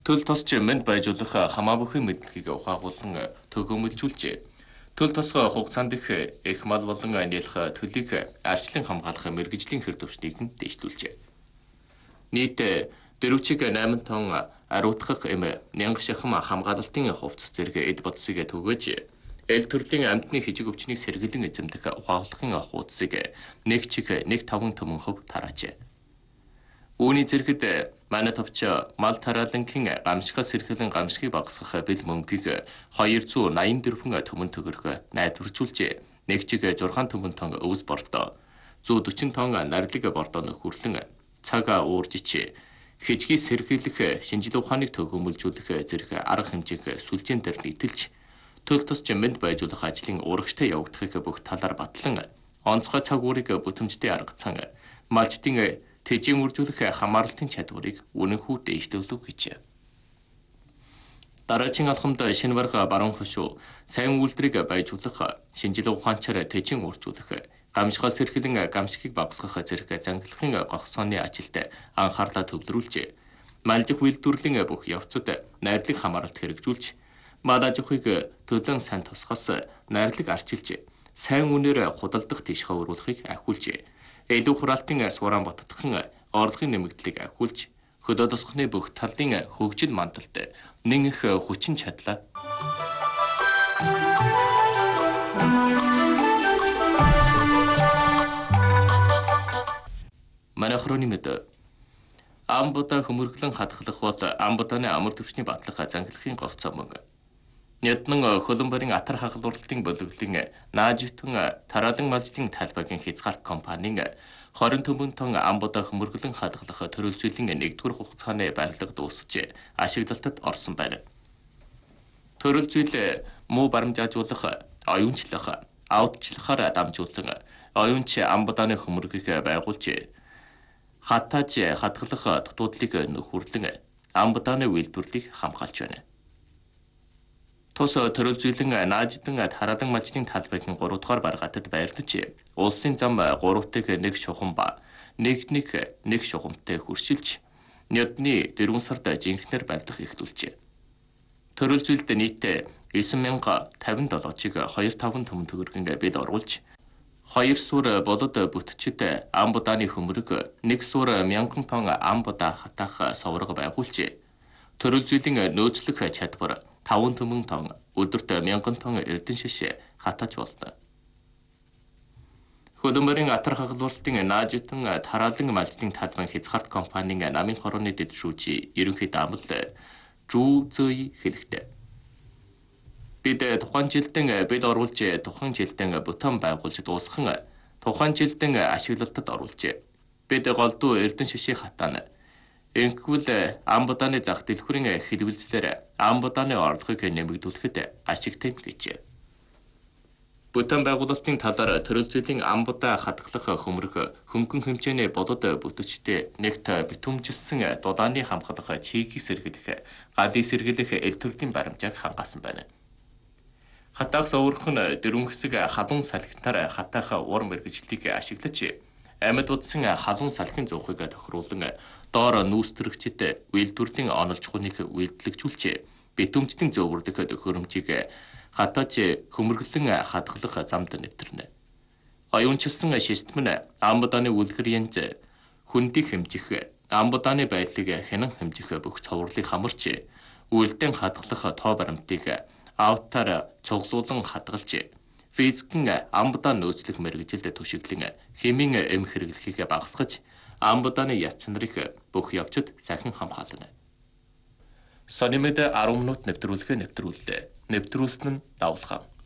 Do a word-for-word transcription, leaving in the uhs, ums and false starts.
Төл тосч мэнд байжуулах хамаа бүхэн мэдлэгийг ухаагуулсан төгөөмөлжүүлжээ. Төл тосгоо хугацаанд их их мал болон нийлэх төлийг арчлан хамгаалах мэрэгжлийн хэр төвчнийг нь дэвшлүүлжээ. Нийт дөрвчиг найман тонн ариутгах эм нянга шахам хамгаалалтын хувцас зэрэг эд бодсыг түгэж эл төрлийн амьтны хижиг өвчнийг сэргэлэн эзэмдэх ухаагуулгын хуудсыг нэг чиг нэг таван төмөн хөв тараажээ. Үүний зэрэгт манай товч мал тараалангийн гамшигаас сэргэлэн гамшигыг багасгах бэл мөнгийг хоёр зуун найман дөрвөн төмөн төгрөг найдваржуулжээ. Нэг чиг зургаан төмөн тонн өвс бордоо, зуун дөрвөн тонн нардлыг бордооны хүрлэн цаг ууржич хижгийг сэргийлэх шинжлэх ухааныг төгөөмөлжүүлэх зэрэг арга хэмжээг сүлжээн дээр нийтэлж төл тосч мэнд байжуулах ажлын урагштай явагдахыг бүх талаар батлан онцгой цаг уурыг бүтэмжтэй аргацсан малчдын тэжийн үржүүлэх хамаарлалтын чадварыг үнэнхүү дэвшлүүлв гэж. Дараагийн алхамд шинэ барга баруун хошуу сайн үйлдвэрийг байжуулах, шинжилгээ ухаанчаар тэжийн үржүүлэх, гамшигаас сэргэлэн гамшигыг багасгах зэрэг зангилахын гогсооны ажилд анхаарлаа төвлөрүүлжээ. Малжих үйлдвэрлэлийн бүх явцад найрлаг хамааралт хэрэгжүүлж, мал аж ахуйг төлөн сайн тусгас найрлаг арчилж, сайн үнээр худалдах тийшээ өрүүлэхийг ахиулжээ. Илүү хураалтын сураан баттгахын орлогын нэмэгдлийг ахиулж, хөдөө тосгоны бүх талын хөгжил мандалд нэн их хүчин чадлаа. Манай хороны мэд амбуда хөмөрглөн хатгалах бол амбуданы амар төвчний батлах зангилахын говцоо мөн. Няднан хөлбөмбөрийн атар хагалбарлалтын бөлөглөлийн наажитун тараалан малждын талбайгийн хязгаарт компанийн хорин төмөн тонн амбуда хөмөрглөн хадгалах төрөлзүйлийн нэгдүгээр хугацааны барилга дуусж ашиглалтад орсон байна. Төрөлзүйл муу баримжаажуулах, оюунчлах, аудчлахаар дамжуулан оюунч амбуданы хөмөргийг байгуулж хатааж хадгалах дутуудлыг нөхөрлөн амбуданы үйлдвэрлэлийг хамгаалж байна. Тус төрөлзүйлэн нааждан тараалан малждын талбайгийн гурав дахь баргатад байрлаж улсын зам гуравтыг нэг шухам ба нэг нэг нэг шухамтай хуршилж нядны дөрвөн сард жинхнэр барьдах эхлүүлжээ. Төрөлзүйлд нийт девять мянга тавин седем-ыг хоёр таван төмөн төгрөгийн бид оруулж хоёр сур болод бүтчид амбуданы хөмөрг нэг сур мянган тонн амбуда хатаах соврог байгуулжээ. Төрөлзүйлийн нөөцлөх чадвар таван төмөн тонн өдөрт мянган тонн эрдэн шиш хатааж болно. Хөлбөмбөрийн атар хагалбарлалтын наажитун тараалан малждын талбайн хязгаарт компанийн намын хорооны дэд шүүжи ерөнхий даамал Жүү Зөй хэлэхдээ. Бид тухайн жилдэн бид оруулж тухайн жилдэн бутан байгуулж дуусхан тухайн жилдэн ашиглалтад оруулжээ. Бид голдуу эрдэн шишийг хатаана. Ингэвэл амбуданы зах дэлгүүрийн хэлбэлцлэр амбуданы орлогыг нэмэгдүүлэхэд ашигтай гэж. Бутан байгуулалтын талаар төрөлзүйлийн амбуда хадгалах хөмрөг хөнгөн хэмжээний болод бүтчтэй нэгт битүүмжилсэн дудааны хамгаалах чигийг сэргийлэх, гадыг сэргийлэх эл төрлийн баримжааг хангаасан байна. Хатаах соврох нь дөрвөн хэсэг халуун салхинаар хатаах ур мэргэжлийг ашиглаж амьд удсан халуун салхин зуухыг тохируулан доор нүүстрэгчд үйлдвэрлэлийн онолж хүнийг үйлдэлжүүлжээ. Битүүмжтэн зөвөрлөх төхөөрөмжийг хатааж хөмөрглөн хадгалах замд нэвтэрнэ. Оюунчилсан систем нь амбуданы үлгэр янз хүндийг хэмжих, амбуданы байдлыг хянан хэмжих бүх цовруулыг хамарч үлдэн хадгалах тоо баримтыг аутаар цуглуулан хадгалж физикэн амбудаа нөөцлөх мэргэжилд түшиглэн хэмийн эм хэрэглэхийг багасгаж амбуданы яс чанарыг бүх явцад сахин хамгаална. Сонимэд арван минут нэвтрүүлэх нэвтрүүллээ. Нэвтрүүлсэн нь давлхан.